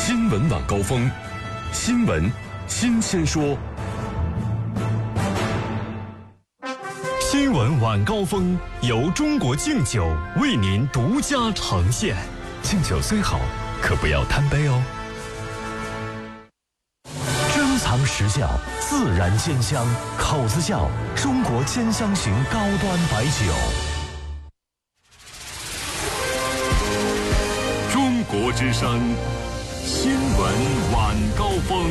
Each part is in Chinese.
新闻晚高峰，新闻新鲜说。新闻晚高峰由中国敬酒为您独家呈现。敬酒虽好，可不要贪杯哦。珍藏实效，自然鲜香，口子窖中国鲜香型高端白酒。中国之声，新闻晚高峰。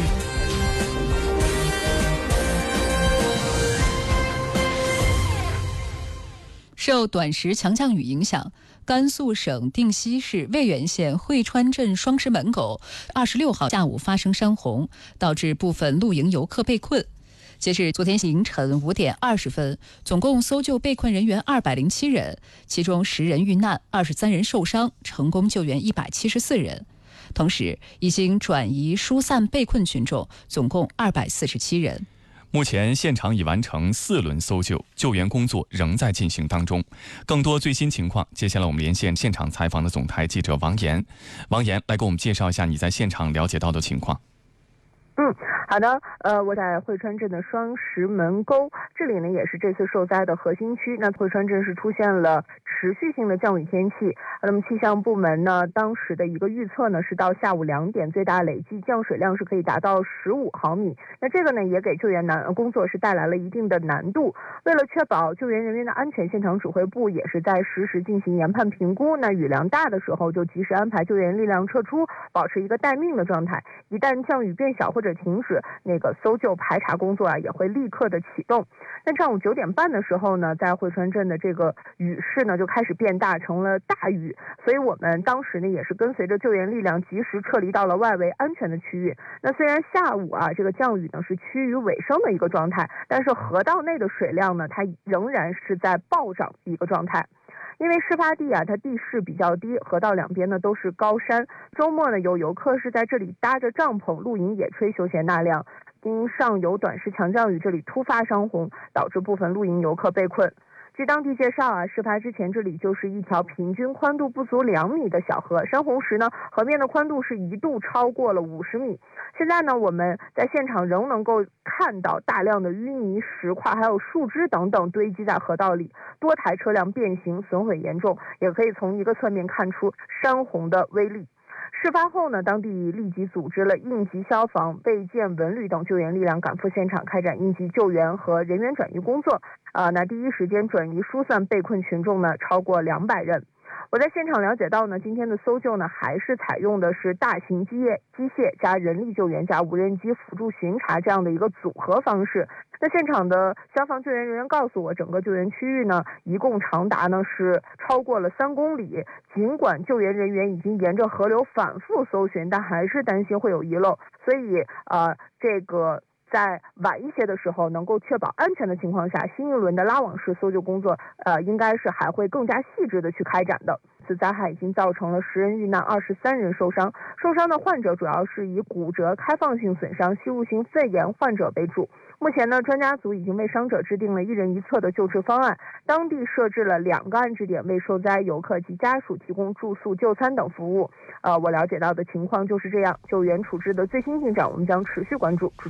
受短时强降雨影响，甘肃省定西市渭源县汇川镇双石门沟26号下午发生山洪，导致部分露营游客被困。截至昨天凌晨5点20分，总共搜救被困人员207人，其中10人遇难，23人受伤，成功救援174人。同时，已经转移疏散被困群众，总共247人。 目前现场已完成4轮搜救，救援工作仍在进行当中。更多最新情况，接下来我们连线现场采访的总台记者王岩。王岩来给我们介绍一下你在现场了解到的情况。 好的，我在汇川镇的双石门沟，这里呢也是这次受灾的核心区。那汇川镇是出现了持续性的降雨天气，那么气象部门呢当时的一个预测呢是到下午2点，最大累计降水量是可以达到15毫米。那这个呢也给救援工作是带来了一定的难度。为了确保救援人员的安全，现场指挥部也是在实时进行研判评估。那雨量大的时候就及时安排救援力量撤出，保持一个待命的状态。一旦降雨变小或者停止，那个搜救排查工作也会立刻的启动。那上午9点半的时候呢，在汇川镇的这个雨势呢就开始变大，成了大雨，所以我们当时呢也是跟随着救援力量及时撤离到了外围安全的区域。那虽然下午这个降雨呢是趋于尾声的一个状态，但是河道内的水量呢它仍然是在暴涨的一个状态。因为事发地它地势比较低，河道两边呢都是高山。周末呢有游客是在这里搭着帐篷露营野炊休闲纳凉，因上游短时强降雨这里突发山洪，导致部分露营游客被困。据当地介绍事发之前这里就是一条平均宽度不足2米的小河，山洪时呢河面的宽度是一度超过了50米。现在呢我们在现场仍能够看到大量的淤泥、石块还有树枝等等堆积在河道里，多台车辆变形损毁严重，也可以从一个侧面看出山洪的威力。事发后呢，当地立即组织了应急消防、卫健文旅等救援力量赶赴现场开展应急救援和人员转移工作。那第一时间转移疏散被困群众呢超过200人。我在现场了解到呢，今天的搜救呢还是采用的是大型机械加人力救援加无人机辅助巡查这样的一个组合方式。那现场的消防救援人员告诉我，整个救援区域呢一共长达呢是超过了3公里。尽管救援人员已经沿着河流反复搜寻，但还是担心会有遗漏，所以这个在晚一些的时候能够确保安全的情况下，新一轮的拉网式搜救工作应该是还会更加细致的去开展的。此灾害已经造成了10人遇难，23人受伤。受伤的患者主要是以骨折、开放性损伤、吸入性肺炎患者为主。目前呢，专家组已经为伤者制定了1人1侧的救治方案，当地设置了2个安置点，为受灾游客及家属提供住宿、就餐等服务。我了解到的情况就是这样。救援处置的最新进展，我们将持续关注。